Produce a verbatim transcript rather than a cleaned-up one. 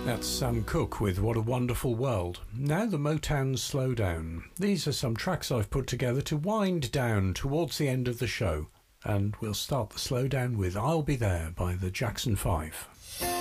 That's Sam Cooke with What a Wonderful World. Now the Motown Slowdown. These are some tracks I've put together to wind down towards the end of the show. And we'll start the slowdown with I'll Be There by the Jackson five.